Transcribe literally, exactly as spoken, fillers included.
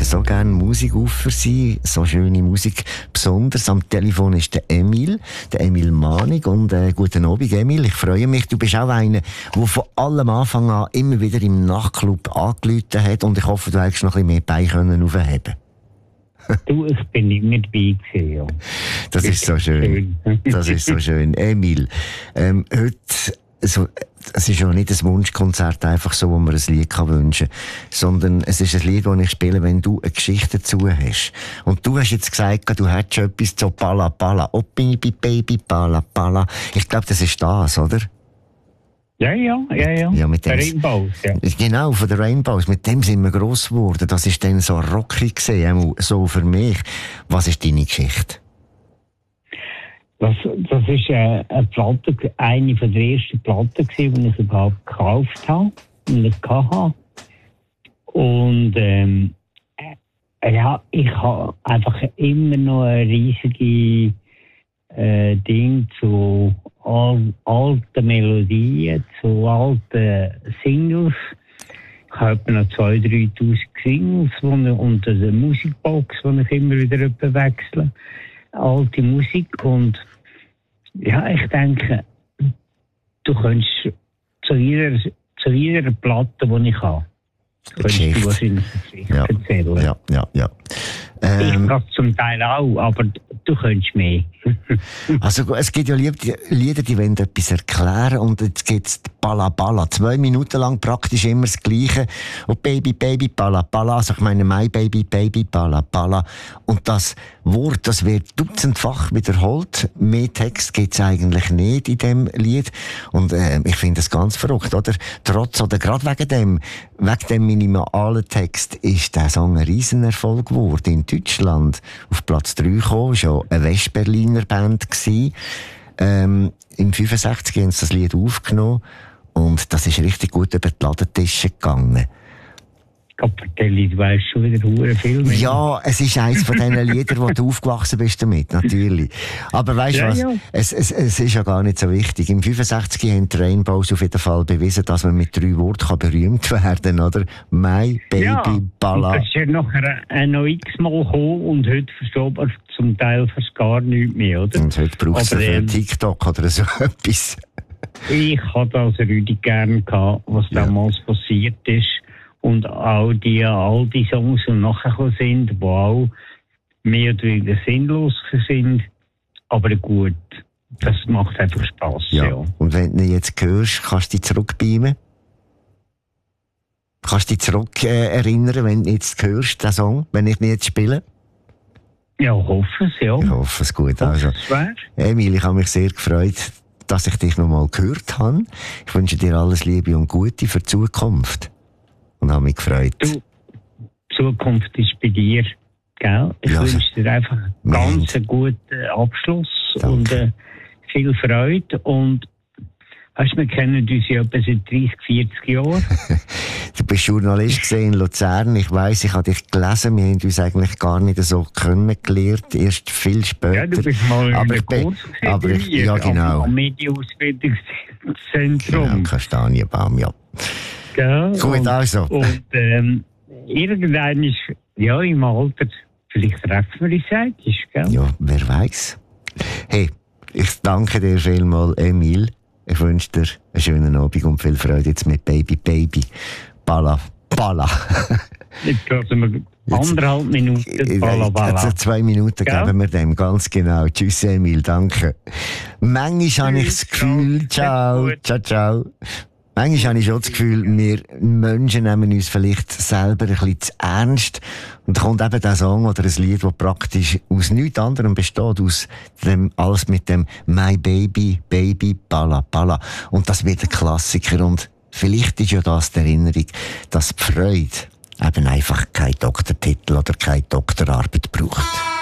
lege so gerne Musik auf für Sie, so schöne Musik. Besonders am Telefon ist der Emil, der Emil Manig. Und äh, guten Abend, Emil. Ich freue mich. Du bist auch einer, der von allem Anfang an immer wieder im Nachtclub angerufen hat. Und ich hoffe, du hättest noch ein bisschen mehr Beine können aufheben. Du, ich bin immer dabei gewesen, ja. Das ist so schön. Das ist so schön. Emil, ähm, heute, so, es ist ja nicht ein Wunschkonzert, einfach so, wo man ein Lied kann wünschen kann, sondern es ist ein Lied, das ich spiele, wenn du eine Geschichte dazu hast. Und du hast jetzt gesagt, du hättest schon etwas zu Pala Pala. Oh, Baby, Baby, Pala Pala. Ich glaube, das ist das, oder? Ja, ja, ja, ja. ja mit dem, Rainbows, ja. Genau, von den Rainbows. Mit dem sind wir gross geworden. Das ist dann so rockig gewesen, so für mich. Was ist deine Geschichte? Das, das ist äh, eine Platte, eine von der ersten Platten gewesen, die ich überhaupt gekauft habe und ich hatte. Und ähm, äh, ja, ich habe einfach immer noch ein riesige äh, Ding zu al alten Melodien, zu alten Singles. Ich habe noch zweitausend, dreitausend Singles und eine Musikbox, die ich immer wieder wechsle. Alte Musik. Und ja, ich denke, du könntest zu jeder, zu jeder Platte, die ich habe, könntest du wahrscheinlich eine Geschichte ja. erzählen. Ja, ja, ja. Ähm, ich kann es zum Teil auch, aber du könntest mehr. Also es gibt ja Lieder, die wollen etwas erklären, und jetzt gibt es Balla Balla. Zwei Minuten lang praktisch immer das Gleiche. Und Baby, Baby, Balla Balla. Also ich meine, My Baby, Baby, Balla Balla. Und das Wort, das wird dutzendfach wiederholt. Mehr Text gibt es eigentlich nicht in dem Lied. Und äh, ich finde das ganz verrückt, oder? Trotz oder gerade wegen dem, wegen dem minimalen Text ist der Song ein Riesenerfolg geworden. In Deutschland auf Platz drei gekommen, schon eine Westberliner Band gsi. Ähm, Im fünfundsechzig haben sie das Lied aufgenommen und das ist richtig gut über die Ladentische gegangen. Kapitelli, du weißt schon wieder hure viel mehr. Ja, es ist eines von diesen Liedern, wo du aufgewachsen bist damit, natürlich. Aber weißt du ja, was? Ja. Es, es, es ist ja gar nicht so wichtig. Im fünfundsechzig haben die Rainbows auf jeden Fall bewiesen, dass man mit drei Worten berühmt werden kann, oder? My Baby, ja, Balla. Und das ist ja nachher noch x-mal gekommen und heute versteht man zum Teil fast gar nichts mehr, oder? Und heute braucht es ähm, TikTok oder so etwas. Ich hatte also Rüdi gern gehabt, was ja. damals passiert ist. Und auch die, all die Songs, die nachgekommen sind, die auch mehr oder weniger sinnlos sind. Aber gut, das macht einfach Spass. Ja. ja. Und wenn du ihn jetzt hörst, kannst du dich zurückbeamen? Kannst du dich zurück äh, erinnern, wenn du jetzt hörst, den Song, wenn ich ihn jetzt spiele? Ja, ich hoffe es, ja. Ich hoffe es gut. Also, Emil, ich habe mich sehr gefreut, dass ich dich noch mal gehört habe. Ich wünsche dir alles Liebe und Gute für die Zukunft. Und habe mich gefreut. Du, die Zukunft ist bei dir, gell? Ich ja, wünsche dir einfach einen ganz guten Abschluss. Danke. Und äh, viel Freude. Und weißt, wir kennen uns ja etwa seit dreissig, vierzig Jahren. Du bist Journalist in Luzern. Ich weiss, ich habe dich gelesen. Wir haben uns eigentlich gar nicht so kennengelernt. Erst viel später. Ja, du bist mal aber in ich bin, aber ich, ja, genau. Am Medienausbildungszentrum. Genau, Kastanienbaum, ja. Ja, gut, und, also. Und ähm, irgendwann ist, ja, im Alter, vielleicht treffen wir uns eigentlich, gell? Ja, wer weiß. Hey, ich danke dir vielmals, Emil. Ich wünsche dir einen schönen Abend und viel Freude jetzt mit Baby, Baby. Balla, Balla. Jetzt hören wir anderthalb Minuten, Balla, Balla. Also zwei Minuten ja? geben wir dem, ganz genau. Tschüss, Emil, danke. Manchmal habe ich das Gefühl, ciao, ciao, ciao. Manchmal habe ich schon das Gefühl, wir Menschen nehmen uns vielleicht selber ein bisschen zu ernst. Und da kommt eben der Song oder ein Lied, das praktisch aus nichts anderem besteht, aus dem, alles mit dem My Baby, Baby, Balla, Balla. Und das wird ein Klassiker. Und vielleicht ist ja das die Erinnerung, dass die Freude eben einfach keinen Doktortitel oder keine Doktorarbeit braucht.